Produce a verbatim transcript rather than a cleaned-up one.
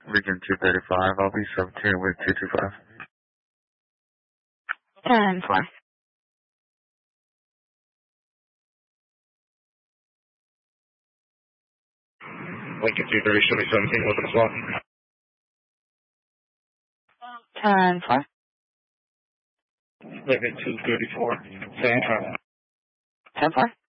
Region two thirty-five, I'll be seventeen with two two five. ten four. Lincoln two thirty, show me seventeen, open the slot. ten four. Lincoln two thirty-four, same time. ten four.